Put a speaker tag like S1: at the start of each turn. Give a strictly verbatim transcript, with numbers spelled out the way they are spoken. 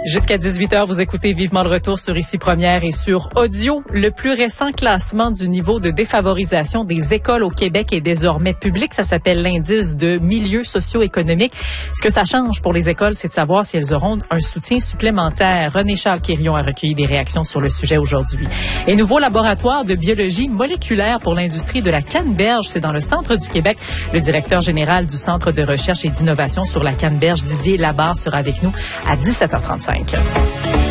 S1: Jusqu'à dix-huit heures, vous écoutez Vivement le retour sur Ici Première et sur Audio. Le plus récent classement du niveau de défavorisation des écoles au Québec est désormais public. Ça s'appelle l'indice de milieu socio-économique. Ce que ça change pour les écoles, c'est de savoir si elles auront un soutien supplémentaire. René-Charles Quirion a recueilli des réactions sur le sujet aujourd'hui. Et nouveau laboratoire de biologie moléculaire pour l'industrie de la canneberge. C'est dans le centre du Québec. Le directeur général du Centre de recherche et d'innovation sur la canneberge, Didier Labarre, sera avec nous à dix-sept heures trente-cinq.